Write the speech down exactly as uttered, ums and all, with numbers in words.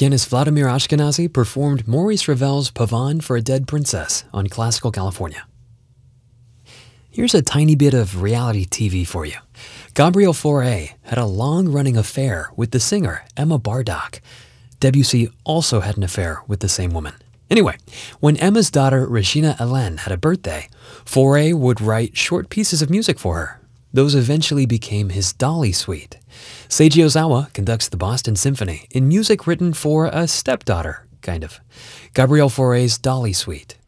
Pianist Vladimir Ashkenazy performed Maurice Ravel's Pavane for a Dead Princess on Classical California. Here's a tiny bit of reality T V for you. Gabrielle Fauré had a long-running affair with the singer Emma Bardock. Debussy also had an affair with the same woman. Anyway, when Emma's daughter Regina Hélène had a birthday, Fauré would write short pieces of music for her. Those eventually became his Dolly Suite. Seiji Ozawa conducts the Boston Symphony in music written for a stepdaughter, kind of. Gabrielle Fauré's Dolly Suite.